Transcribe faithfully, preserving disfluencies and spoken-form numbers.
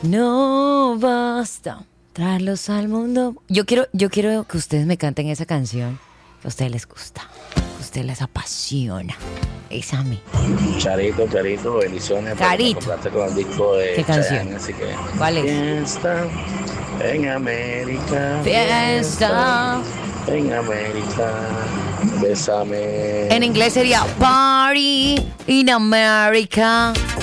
No basta traerlos al mundo. Yo quiero, yo quiero que ustedes me canten esa canción que a ustedes les gusta, que a ustedes les apasiona. Es a mí. Charito, Charito, bendiciones. Carito. Me compraste con el disco de ¿Qué canción? Chayanne, así que ¿Cuál es? Fiesta en América. Fiesta. En América. Bésame. En inglés sería Party in America.